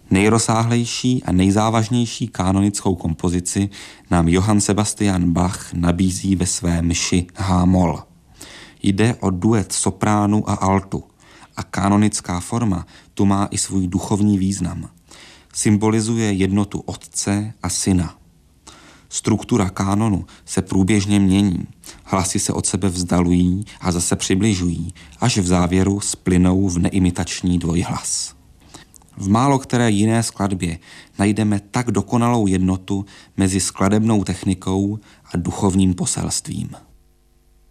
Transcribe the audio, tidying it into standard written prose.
Nejrozsáhlejší a nejzávažnější kanonickou kompozici nám Johann Sebastian Bach nabízí ve své mši H-moll. Jde o duet sopránu a altu a kanonická forma tu má i svůj duchovní význam. Symbolizuje jednotu Otce a Syna. Struktura kánonu se průběžně mění, hlasy se od sebe vzdalují a zase přibližují, až v závěru splynou v neimitační dvojhlas. V málo které jiné skladbě najdeme tak dokonalou jednotu mezi skladebnou technikou a duchovním poselstvím.